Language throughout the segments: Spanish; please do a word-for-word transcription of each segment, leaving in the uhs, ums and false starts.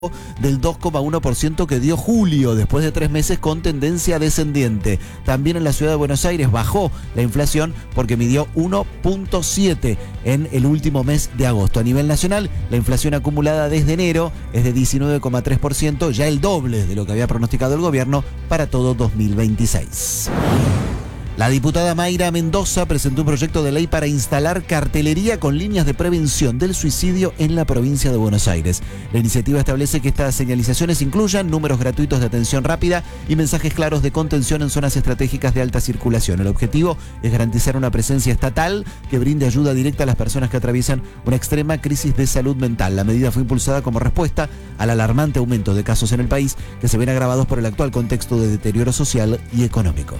del dos coma uno por ciento que dio julio, después de tres meses con tendencia descendiente. También en la ciudad de Buenos Aires bajó la inflación porque midió uno punto siete en el último mes de agosto. A nivel nacional, la inflación acumulada desde enero es de diecinueve coma tres por ciento, ya el doble de lo que había pronosticado el gobierno para todo dos mil veintiséis. La diputada Mayra Mendoza presentó un proyecto de ley para instalar cartelería con líneas de prevención del suicidio en la provincia de Buenos Aires. La iniciativa establece que estas señalizaciones incluyan números gratuitos de atención rápida y mensajes claros de contención en zonas estratégicas de alta circulación. El objetivo es garantizar una presencia estatal que brinde ayuda directa a las personas que atraviesan una extrema crisis de salud mental. La medida fue impulsada como respuesta al alarmante aumento de casos en el país que se ven agravados por el actual contexto de deterioro social y económico.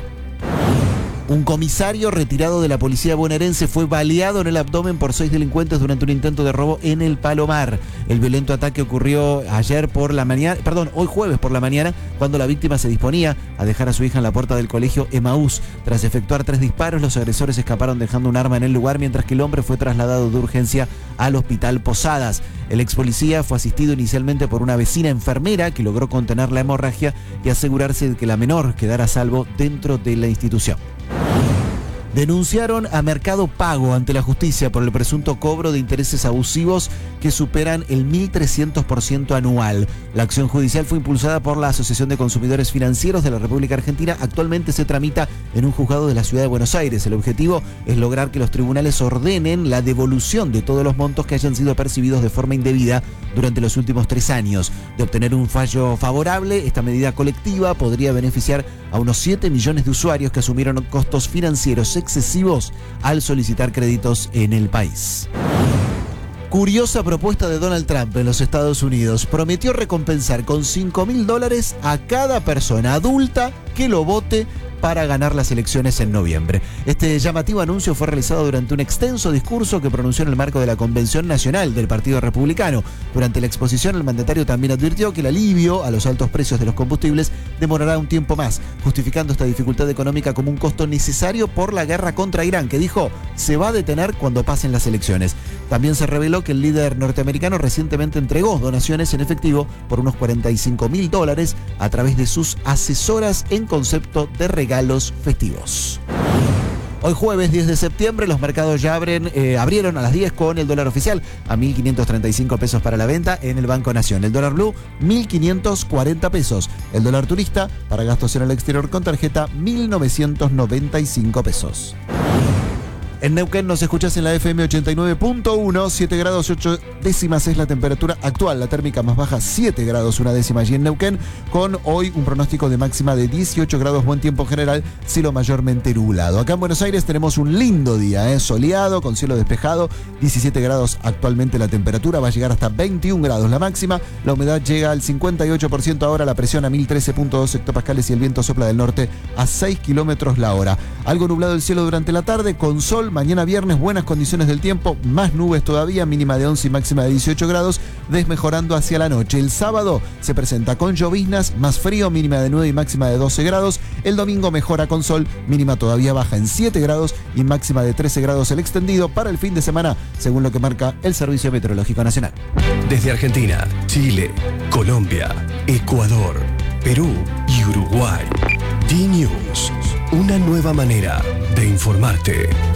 Un comisario retirado de la policía bonaerense fue baleado en el abdomen por seis delincuentes durante un intento de robo en el Palomar. El violento ataque ocurrió ayer por la mañana, perdón, hoy jueves por la mañana, cuando la víctima se disponía a dejar a su hija en la puerta del colegio Emaús. Tras efectuar tres disparos, los agresores escaparon dejando un arma en el lugar, mientras que el hombre fue trasladado de urgencia al hospital Posadas. El ex policía fue asistido inicialmente por una vecina enfermera que logró contener la hemorragia y asegurarse de que la menor quedara a salvo dentro de la institución. Denunciaron a Mercado Pago ante la justicia por el presunto cobro de intereses abusivos que superan el mil trescientos por ciento anual. La acción judicial fue impulsada por la Asociación de Consumidores Financieros de la República Argentina. Actualmente se tramita en un juzgado de la ciudad de Buenos Aires. El objetivo es lograr que los tribunales ordenen la devolución de todos los montos que hayan sido percibidos de forma indebida durante los últimos tres años. De obtener un fallo favorable, esta medida colectiva podría beneficiar a unos siete millones de usuarios que asumieron costos financieros excesivos al solicitar créditos en el país. Curiosa propuesta de Donald Trump en los Estados Unidos. Prometió recompensar con cinco mil dólares a cada persona adulta que lo vote para ganar las elecciones en noviembre. Este llamativo anuncio fue realizado durante un extenso discurso que pronunció en el marco de la Convención Nacional del Partido Republicano. Durante la exposición, el mandatario también advirtió que el alivio a los altos precios de los combustibles demorará un tiempo más, justificando esta dificultad económica como un costo necesario por la guerra contra Irán, que dijo se va a detener cuando pasen las elecciones. También se reveló que el líder norteamericano recientemente entregó donaciones en efectivo por unos cuarenta y cinco mil dólares a través de sus asesoras en concepto de regalos festivos. Hoy jueves diez de septiembre los mercados ya abren, eh, abrieron a las diez con el dólar oficial a mil quinientos treinta y cinco pesos para la venta en el Banco Nación. El dólar blue mil quinientos cuarenta pesos. El dólar turista para gastos en el exterior con tarjeta mil novecientos noventa y cinco pesos. En Neuquén nos escuchás en la F M ochenta y nueve punto uno, siete grados ocho décimas es la temperatura actual, la térmica más baja siete grados una décima allí en Neuquén, con hoy un pronóstico de máxima de dieciocho grados, buen tiempo general, cielo mayormente nublado. Acá en Buenos Aires tenemos un lindo día, ¿eh? Soleado, con cielo despejado, diecisiete grados actualmente la temperatura, va a llegar hasta veintiún grados la máxima, la humedad llega al cincuenta y ocho por ciento ahora, la presión a mil trece punto dos hectopascales y el viento sopla del norte a seis kilómetros la hora. Algo nublado el cielo durante la tarde, con sol. Mañana viernes buenas condiciones del tiempo, más nubes todavía, mínima de once y máxima de dieciocho grados, desmejorando hacia la noche. El sábado se presenta con lloviznas, más frío, mínima de nueve y máxima de doce grados. El domingo mejora con sol, mínima todavía baja en siete grados y máxima de trece grados el extendido para el fin de semana, según lo que marca el Servicio Meteorológico Nacional. Desde Argentina, Chile, Colombia, Ecuador, Perú y Uruguay. D-News, una nueva manera de informarte.